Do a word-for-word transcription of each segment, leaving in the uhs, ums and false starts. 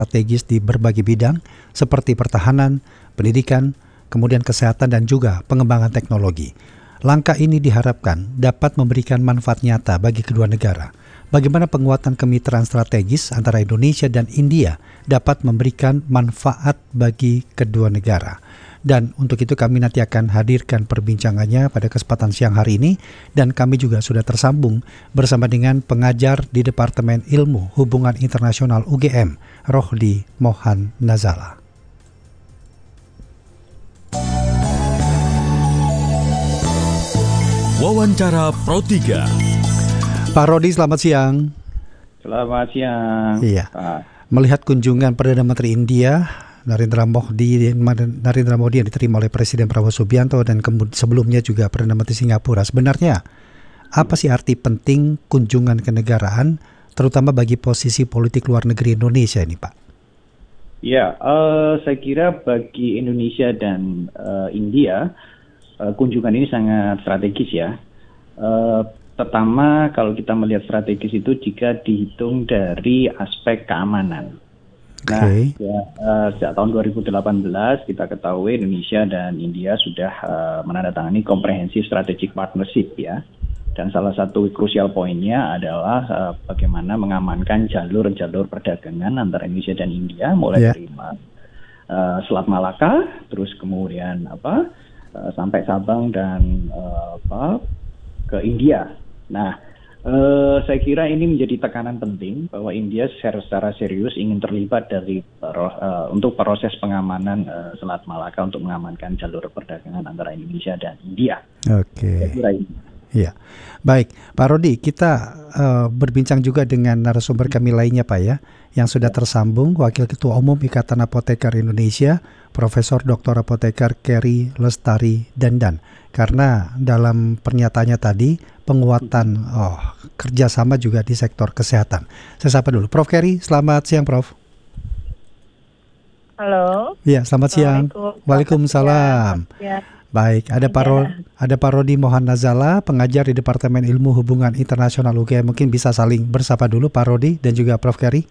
strategis di berbagai bidang seperti pertahanan, pendidikan, kemudian kesehatan dan juga pengembangan teknologi. Langkah ini diharapkan dapat memberikan manfaat nyata bagi kedua negara. Bagaimana penguatan kemitraan strategis antara Indonesia dan India dapat memberikan manfaat bagi kedua negara. Dan untuk itu kami nanti akan hadirkan perbincangannya pada kesempatan siang hari ini. Dan kami juga sudah tersambung bersama dengan pengajar di Departemen Ilmu Hubungan Internasional U G M, Rohdi Mohan Nazala. Wawancara Pro tiga. Pak Rohdi, selamat siang. Selamat siang. Iya. Pak. Melihat kunjungan Perdana Menteri India Narendra Modi, Narendra Modi yang diterima oleh Presiden Prabowo Subianto dan kemudian sebelumnya juga Perdana Menteri Singapura. Sebenarnya apa sih arti penting kunjungan kenegaraan, terutama bagi posisi politik luar negeri Indonesia ini, Pak? Ya, uh, saya kira bagi Indonesia dan uh, India uh, kunjungan ini sangat strategis ya. Uh, pertama, kalau kita melihat strategis itu jika dihitung dari aspek keamanan. Nah, okay. ya, uh, sejak tahun dua ribu delapan belas kita ketahui Indonesia dan India sudah uh, menandatangani Comprehensive Strategic Partnership ya. Dan salah satu krusial poinnya adalah uh, bagaimana mengamankan jalur-jalur perdagangan antara Indonesia dan India, mulai yeah. dari uh, Selat Malaka, terus kemudian apa uh, sampai Sabang dan uh, apa ke India. Nah. Uh, saya kira ini menjadi tekanan penting bahwa India secara, secara serius ingin terlibat dari uh, untuk proses pengamanan uh, Selat Malaka untuk mengamankan jalur perdagangan antara Indonesia dan India. Oke. Saya kira ini. Iya, baik Pak Rohdi, kita uh, berbincang juga dengan narasumber kami lainnya Pak ya, yang sudah tersambung, Wakil Ketua Umum Ikatan Apoteker Indonesia, Profesor Doktor Apoteker Kerry Lestari Dandan. Karena dalam pernyataannya tadi penguatan oh, kerjasama juga di sektor kesehatan. Saya sapa dulu, Prof Kerry. Selamat siang, Prof. Halo. Iya, selamat siang. Waalaikumsalam. Ya. Baik, ada Pak Ro- ada Pak Rohdi Mohan Nazala, pengajar di Departemen Ilmu Hubungan Internasional U G M. Mungkin bisa saling bersapa dulu Pak Rohdi dan juga Prof Kerry.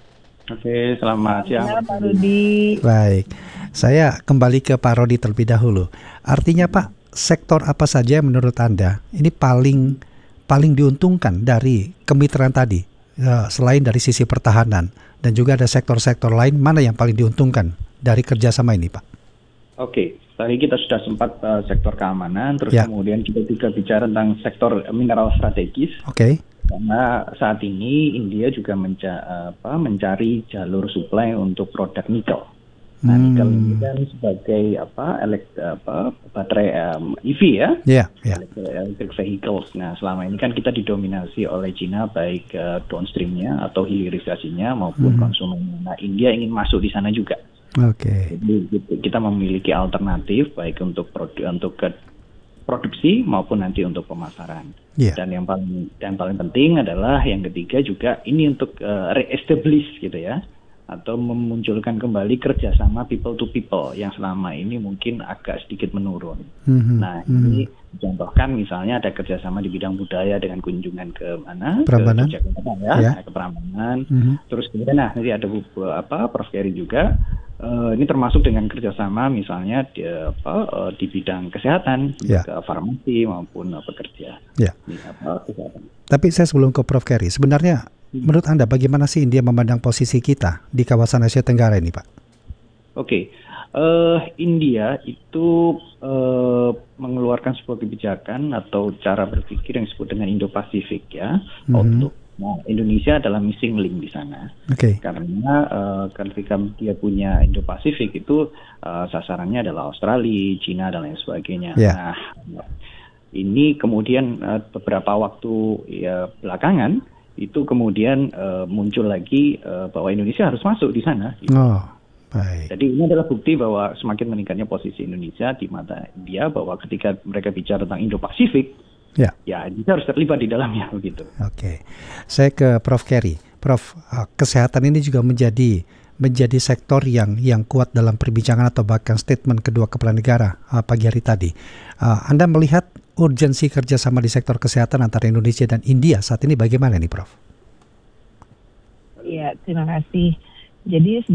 Oke, selamat siang. Ya, Pak Rohdi. Baik, saya kembali ke Pak Rohdi terlebih dahulu. Artinya Pak, sektor apa saja menurut Anda ini paling paling diuntungkan dari kemitraan tadi, selain dari sisi pertahanan dan juga ada sektor-sektor lain, mana yang paling diuntungkan dari kerjasama ini, Pak? Oke, tadi kita sudah sempat uh, sektor keamanan, terus ya. kemudian kita juga bicara tentang sektor mineral strategis. Oke. Karena saat ini India juga menca- apa, mencari jalur supply untuk produk nikel. Nah, nikel hmm. ini kan sebagai apa, elekt- apa baterai um, E V ya, yeah, yeah. electric vehicles. Nah, selama ini kan kita didominasi oleh Cina baik uh, downstreamnya atau hilirisasinya maupun hmm. konsumennya. Nah, India ingin masuk di sana juga. Oke. Okay. Jadi kita memiliki alternatif baik untuk produ- untuk ke produksi maupun nanti untuk pemasaran. Yeah. Dan yang paling dan paling penting adalah yang ketiga juga ini untuk uh, re-establish gitu ya, atau memunculkan kembali kerjasama people to people yang selama ini mungkin agak sedikit menurun. Mm-hmm. Nah mm-hmm. ini contohkan misalnya ada kerjasama di bidang budaya dengan kunjungan ke mana? Prambanan. Ke Jakarta ya, yeah. ke Prambanan. Mm-hmm. Terus kemudian nah nanti ada apa Prof Kerry juga. Uh, ini termasuk dengan kerjasama misalnya di, apa, uh, di bidang kesehatan, yeah. ke farmasi maupun uh, pekerja. Yeah. Di, apa, kesehatan. Tapi saya sebelum ke Prof Kerry, sebenarnya hmm. menurut Anda bagaimana sih India memandang posisi kita di kawasan Asia Tenggara ini, Pak? Oke, okay. uh, India itu uh, mengeluarkan sebuah kebijakan atau cara berpikir yang disebut dengan Indo-Pasifik ya, mm-hmm. untuk nah, Indonesia adalah missing link di sana, okay. karena uh, ketika dia punya Indo-Pasifik itu uh, sasarannya adalah Australia, Cina dan lain sebagainya. Yeah. Nah, ini kemudian uh, beberapa waktu ya, belakangan itu kemudian uh, muncul lagi uh, bahwa Indonesia harus masuk di sana. Gitu. Oh, baik. Jadi ini adalah bukti bahwa semakin meningkatnya posisi Indonesia di mata India, bahwa ketika mereka bicara tentang Indo-Pasifik, ya, ya kita harus terlibat di dalamnya begitu. Oke, saya ke Prof Kerry. Prof, kesehatan ini juga menjadi menjadi sektor yang yang kuat dalam perbincangan atau bahkan statement kedua kepala negara uh, pagi hari tadi. Uh, Anda melihat urgensi kerjasama di sektor kesehatan antara Indonesia dan India saat ini bagaimana nih, Prof? Iya, terima kasih. Jadi